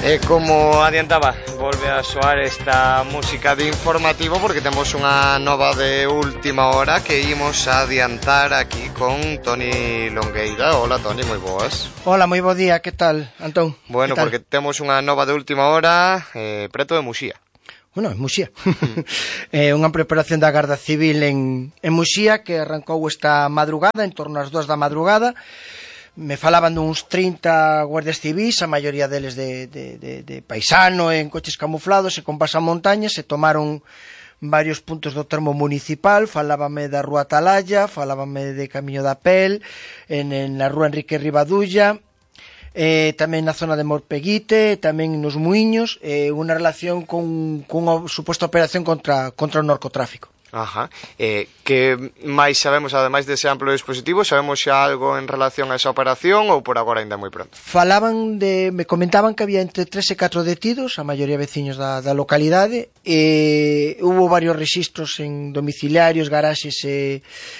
E como adiantaba, volve a soar esta música de informativo porque temos unha nova de última hora que imos a adiantar aquí con Toni Longueira. Hola Toni, moi boas. Hola, moi bo día, que tal, Antón? Bueno, tal? Porque temos unha nova de última hora preto de Muxía. Bueno, en Muxía. Unha preparación da Garda Civil en Muxía que arrancou esta madrugada, en torno ás 2 da madrugada. Me falaban duns 30 guardias civis, a maioría deles de paisano, en coches camuflados e con pasamontañas, e tomaron varios puntos do termo municipal. Falábame da Rúa Atalaya, falábame de Camiño da Pel, na Rúa Enrique Rivadulla, tamén na zona de Morpeguite, tamén nos Muiños, unha relación con unha suposta operación contra o narcotráfico. Ajá. Que máis sabemos, ademais dese amplo dispositivo? Sabemos xa algo en relación a esa operación ou por agora ainda moi pronto? Me comentaban que había entre 3 e 4 detidos, a maioría veciños da localidade, e hubo varios rexistros en domiciliarios, garaxes e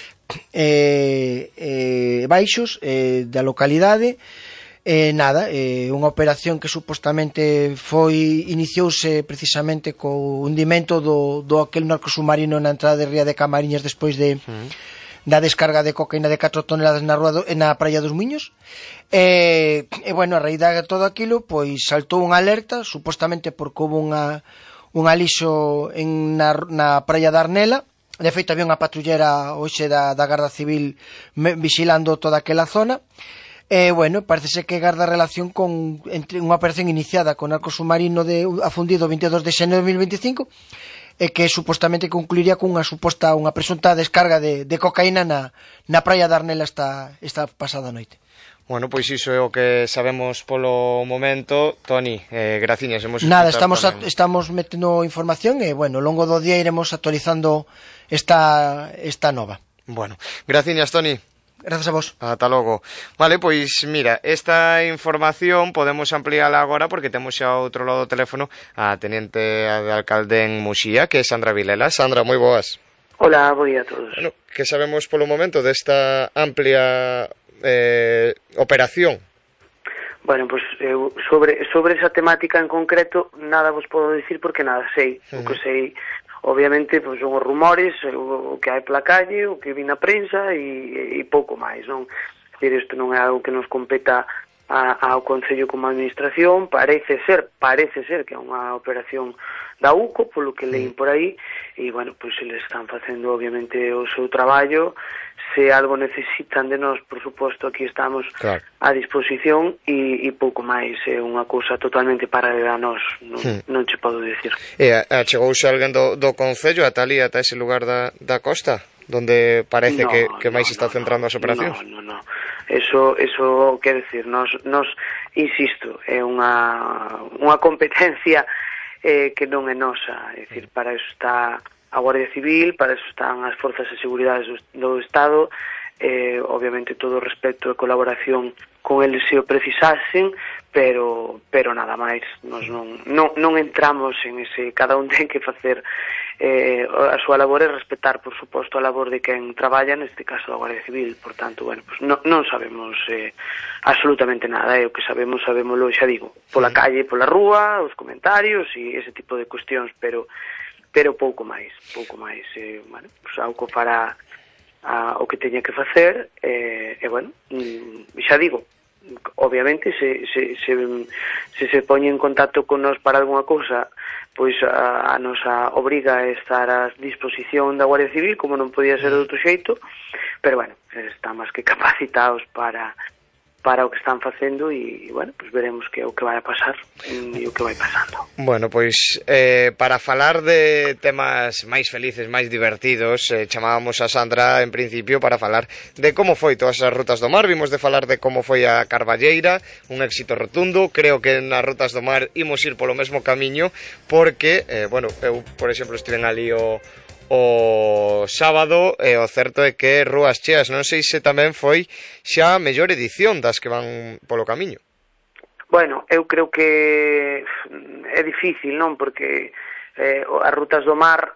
baixos da localidade. Unha operación que supostamente iniciouse precisamente co hundimento do aquel narcosubmarino na entrada de Ría de Camariñas despois da descarga de cocaína de 4 toneladas na praia dos Muiños. Bueno, a raíz de todo aquilo, pois saltou unha alerta, supostamente porque houve un alixo na praia da Arnela. De feito, había unha patrullera hoxe da Garda Civil vigilando toda aquela zona. Bueno, parece que garda relación entre unha operación iniciada con narco submarino afundido o 22 de xaneiro de 2025 e que supostamente concluiría unha presunta descarga de cocaína na praia da Arnela esta pasada noite. Bueno, pois iso é o que sabemos polo momento. Toni, graciñas. Nada, estamos metendo información e, bueno, ao longo do día iremos actualizando esta nova. Bueno, graciñas, Toni. Grazas a vos. Ata logo. Vale, pois mira, esta información podemos ampliála agora porque temos xa outro lado do teléfono a teniente de alcalde en Muxía, que é Sandra Vilela. Sandra, moi boas. Hola, bo día a todos. Bueno, que sabemos polo momento desta amplia operación? Bueno, pois sobre esa temática en concreto nada vos podo dicir porque nada sei. O que sei, obviamente, pois son os rumores, o que hai pola calle, o que vi na prensa e pouco máis, non? É dicir, isto non é algo que nos competa ao Concello como administración. Parece ser que é unha operación da UCO, polo que leín por aí, e, bueno, pois eles están facendo, obviamente, o seu traballo. Se algo necesitan de nós, por suposto, aquí estamos a disposición e pouco máis. É unha cousa totalmente paralela a nós, non che podo dicir. Chegouse alguén do Concello ata ali, ata ese lugar da costa, donde parece que máis está centrando as operacións? Non. Eso quer decir, nos insisto, é unha competencia que non é nosa. É dicir, para eso está a Guardia Civil, para eso están as forzas de seguridade do Estado, obviamente todo o respecto e colaboración con eles se o precisasen, pero nada máis. Nos non entramos en ese, cada un ten que facer a súa labor e respetar, por suposto, a labor de quen traballa, neste caso da Guardia Civil. Por tanto, bueno, pues non sabemos absolutamente nada, o que sabémoslo, xa digo, pola calle, pola rúa, os comentarios e ese tipo de cuestións, pero pouco máis. Bueno, pues algo para o que teña que facer, bueno, xa digo, obviamente se pone en contacto con nos para algunha cousa, pois a nosa obriga a estar a disposición da Guardia Civil, como non podía ser de outro xeito, pero bueno, están máis que capacitados para o que están facendo e, bueno, pues veremos que é o que vai a pasar e o que vai pasando. Bueno, pois para falar de temas máis felices, máis divertidos, chamábamos a Sandra en principio para falar de como foi todas as rutas do mar. Vimos de falar de como foi a Carballeira, un éxito rotundo. Creo que nas rutas do mar imos ir polo mesmo camiño porque, bueno, eu, por exemplo, estiven ali o sábado e o certo é que Rúas Cheas, non sei se tamén foi xa a mellor edición das que van polo camiño. Bueno, eu creo que é difícil, non? Porque as rutas do mar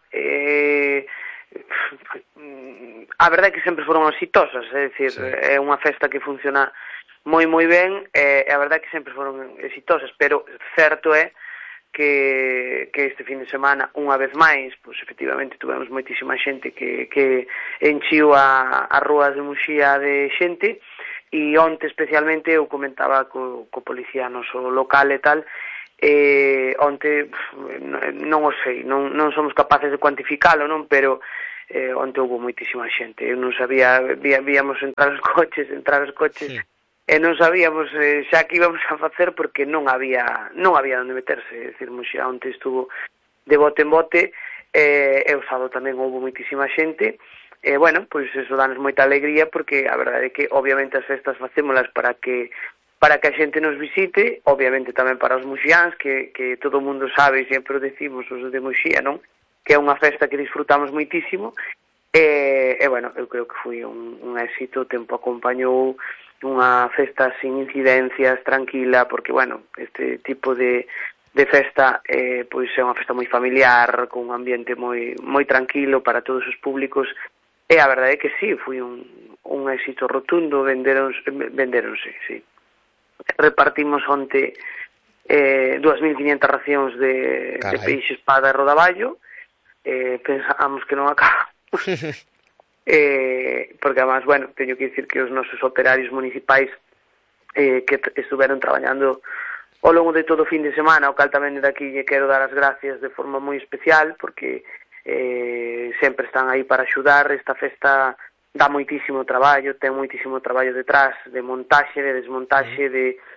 a verdade é que sempre foron exitosas, é dicir, é unha festa que funciona moi ben, e a verdade é que sempre foron exitosas, pero certo é que este fin de semana, unha vez máis, pois efectivamente tuvemos moitísima xente que enchiu as rúas de Muxía de xente, e onte especialmente eu comentaba co policía noso local e tal, onte non o sei, non somos capaces de cuantificalo, non, pero onte houve moitísima xente, eu non sabía, víamos entrar os coches, sí. E non sabíamos xa que íbamos a facer porque non había onde meterse, é dicir, Muxía onte estuvo de bote en bote, e o sábado tamén houve moitísima xente, e bueno, pois eso danos moita alegría porque a verdade é que obviamente as festas facémolas para que a xente nos visite, obviamente tamén para os muxiáns, que todo o mundo sabe e sempre o decimos os de Muxía, non? Que é unha festa que disfrutamos moitísimo, e bueno, eu creo que foi un éxito, o tempo acompañou, unha festa sin incidencias, tranquila, porque, bueno, este tipo de festa pois é unha festa moi familiar, con un ambiente moi tranquilo para todos os públicos, e a verdade é que sí, foi un éxito rotundo, vendéronse, sí. Repartimos onte 2.500 racións de peixe, espada e rodaballo, pensábamos que non acabamos, porque además, bueno, teño que dicir que os nosos operarios municipais que estuveron traballando ao longo de todo o fin de semana, o cal tamén de aquí lle quero dar as gracias de forma moi especial, porque sempre están aí para axudar. Esta festa dá moitísimo traballo, ten moitísimo traballo detrás, de montaxe, de desmontaxe, de